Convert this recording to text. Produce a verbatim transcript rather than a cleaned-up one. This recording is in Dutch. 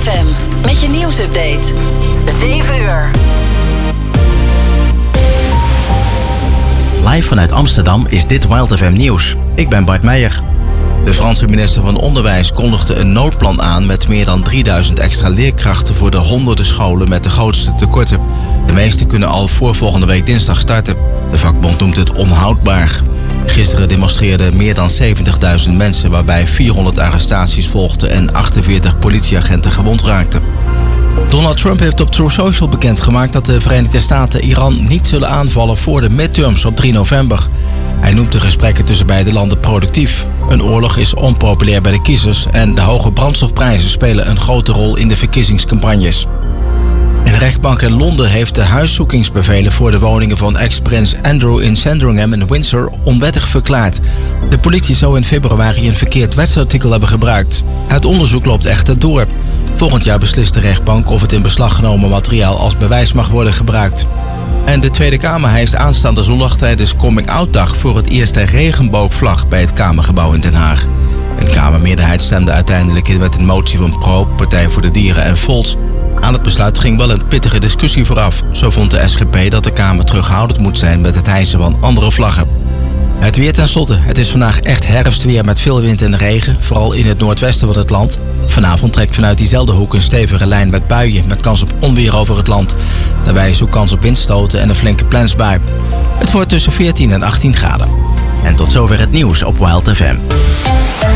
F M met je nieuwsupdate. zeven uur. Live vanuit Amsterdam is dit Wild F M Nieuws. Ik ben Bart Meijer. De Franse minister van Onderwijs kondigde een noodplan aan met meer dan drieduizend extra leerkrachten voor de honderden scholen met de grootste tekorten. De meeste kunnen al voor volgende week dinsdag starten. De vakbond noemt het onhoudbaar. Gisteren demonstreerden meer dan zeventigduizend mensen waarbij vierhonderd arrestaties volgden en achtenveertig politieagenten gewond raakten. Donald Trump heeft op Truth Social bekendgemaakt dat de Verenigde Staten Iran niet zullen aanvallen voor de midterms op drie november. Hij noemt de gesprekken tussen beide landen productief. Een oorlog is onpopulair bij de kiezers en de hoge brandstofprijzen spelen een grote rol in de verkiezingscampagnes. Een rechtbank in Londen heeft de huiszoekingsbevelen voor de woningen van ex-prins Andrew in Sandringham en Windsor onwettig verklaard. De politie zou in februari een verkeerd wetsartikel hebben gebruikt. Het onderzoek loopt echter door. Volgend jaar beslist de rechtbank of het in beslag genomen materiaal als bewijs mag worden gebruikt. En de Tweede Kamer hijst aanstaande zondag tijdens Coming Out Dag voor het eerst een regenboogvlag bij het Kamergebouw in Den Haag. Een Kamermeerderheid stemde uiteindelijk in met een motie van Pro, Partij voor de Dieren en Volt. Aan het besluit ging wel een pittige discussie vooraf. Zo vond de S G P dat de Kamer terughoudend moet zijn met het hijsen van andere vlaggen. Het weer tenslotte. Het is vandaag echt herfstweer met veel wind en regen, vooral in het noordwesten van het land. Vanavond trekt vanuit diezelfde hoek een stevige lijn met buien met kans op onweer over het land. Daarbij is ook kans op windstoten en een flinke plensbui. Het wordt tussen veertien en achttien graden. En tot zover het nieuws op Wild F M.